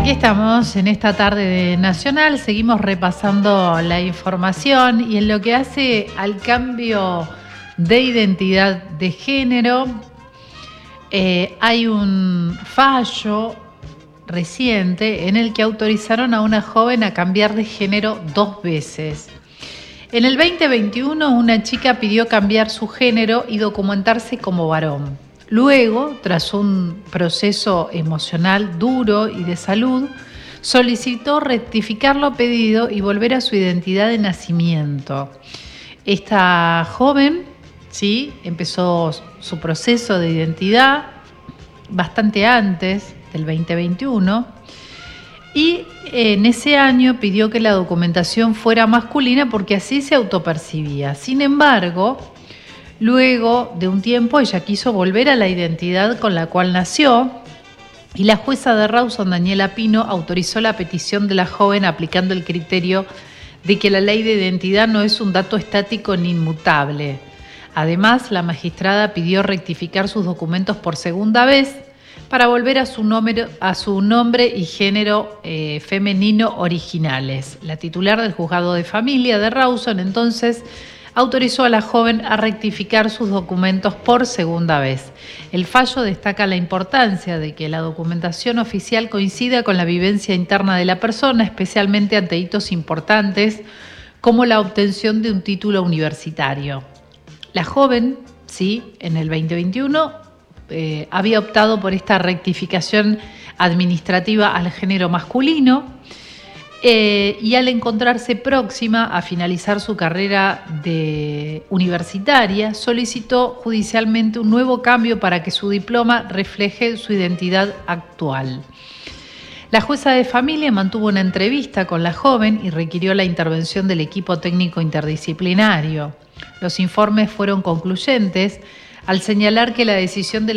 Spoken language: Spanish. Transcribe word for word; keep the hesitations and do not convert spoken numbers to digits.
Aquí estamos en esta tarde de Nacional, seguimos repasando la información y en lo que hace al cambio de identidad de género, eh, hay un fallo reciente en el que autorizaron a una joven a cambiar de género dos veces. En el veinte veintiuno, una chica pidió cambiar su género y documentarse como varón. Luego, tras un proceso emocional duro y de salud, solicitó rectificar lo pedido y volver a su identidad de nacimiento. Esta joven, ¿sí?, empezó su proceso de identidad bastante antes del veinte veintiuno y en ese año pidió que la documentación fuera masculina porque así se autopercibía. Sin embargo, luego de un tiempo ella quiso volver a la identidad con la cual nació y la jueza de Rawson, Daniela Pino, autorizó la petición de la joven aplicando el criterio de que la ley de identidad no es un dato estático ni inmutable. Además, la magistrada pidió rectificar sus documentos por segunda vez para volver a su nombre, a su nombre y género eh, femenino originales. La titular del juzgado de familia de Rawson entonces autorizó a la joven a rectificar sus documentos por segunda vez. El fallo destaca la importancia de que la documentación oficial coincida con la vivencia interna de la persona, especialmente ante hitos importantes como la obtención de un título universitario. La joven, sí, en el veinte veintiuno, eh, había optado por esta rectificación administrativa al género masculino, Eh, y al encontrarse próxima a finalizar su carrera de universitaria, solicitó judicialmente un nuevo cambio para que su diploma refleje su identidad actual. La jueza de familia mantuvo una entrevista con la joven y requirió la intervención del equipo técnico interdisciplinario. Los informes fueron concluyentes al señalar que la decisión de